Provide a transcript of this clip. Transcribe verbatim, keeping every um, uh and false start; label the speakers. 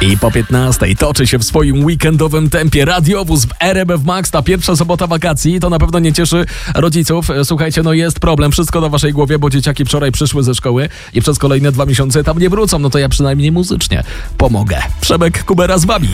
Speaker 1: I po piętnastej toczy się w swoim weekendowym tempie radiowóz w R M F Max. Ta pierwsza sobota wakacji to na pewno nie cieszy rodziców. Słuchajcie, no jest problem, wszystko na waszej głowie, bo dzieciaki wczoraj przyszły ze szkoły i przez kolejne dwa miesiące tam nie wrócą. No to ja przynajmniej muzycznie pomogę. Przemek Kubera z wami.